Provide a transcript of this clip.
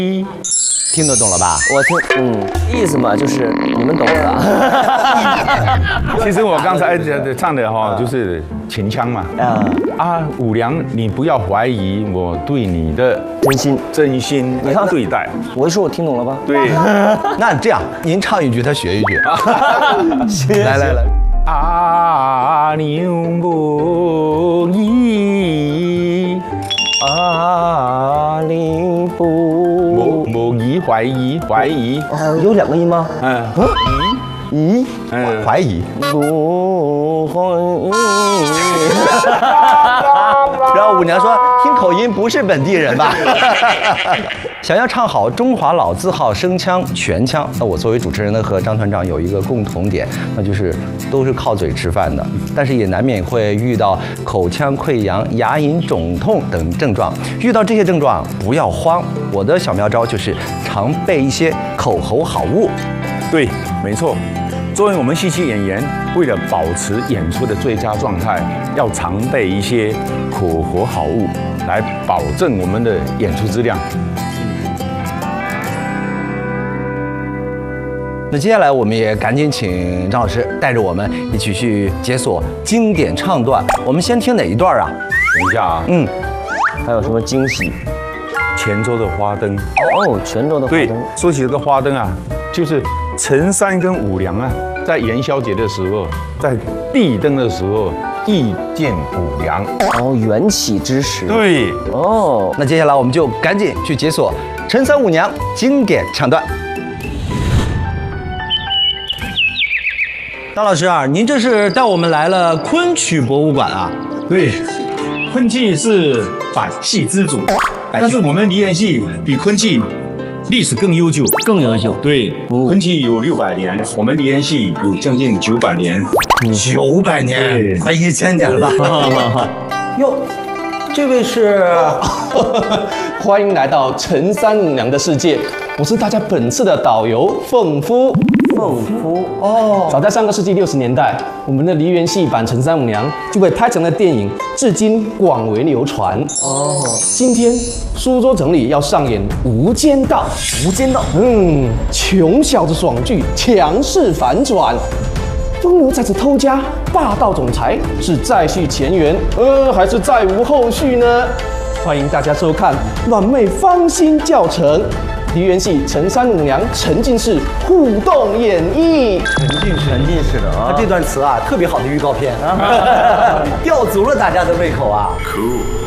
听得懂了吧？ 我听，意思嘛，就是你们懂的。 其实我刚才唱的哈，就是秦腔嘛。五娘，你不要怀疑我对你的真心对待。 我一说，我听懂了吧？ 对。 那这样，您唱一句，他学一句。来。 阿牛不疑， 阿里不怀疑。 有2个音吗？ 怀疑。然后舞娘说：“听口音不是本地人吧？”想要唱好中华老字号声腔全腔，那我作为主持人呢，和张团长有一个共同点，那就是都是靠嘴吃饭的，但是也难免会遇到口腔溃疡、牙龈肿痛等症状。遇到这些症状不要慌，我的小妙招就是常备一些口喉好物。 对，没错。作为我们戏曲演员，为了保持演出的最佳状态，要常备一些口喉好物，来保证我们的演出质量。 那接下来我们也赶紧请张老师带着我们一起去解锁经典唱段。我们先听哪一段啊？ 等一下啊， 还有什么惊喜？ 泉州的花灯。 泉州的花灯。 对，说起这个花灯啊，就是陈三跟五娘啊，在元宵节的时候，在地灯的时候遇见五娘。 缘起之时。 对。 那接下来我们就赶紧去解锁陈三五娘经典唱段。张老师啊，您这是带我们来了昆曲博物馆啊？ 对，昆剧是百戏之祖，但是我们梨园戏比昆剧历史更悠久。对，昆剧有600年，我们梨园戏有将近900年。 900年，快1000年了。哟，这位是， 欢迎来到陈三五娘的世界，我是大家本次的导游凤夫。早在上个世纪60年代，我们的梨园戏版《陈三五娘》就被拍成了电影，至今广为流传。今天苏州城里要上演《无间道》。穷小子爽剧，强势反转。风流才子偷家，霸道总裁是再续前缘，还是再无后续呢？欢迎大家收看暖妹芳心教程。梨园戏陈三五娘沉浸式互动演绎， 沉浸式的啊！这段词啊，特别好的预告片啊，吊足了大家的胃口啊。Cool。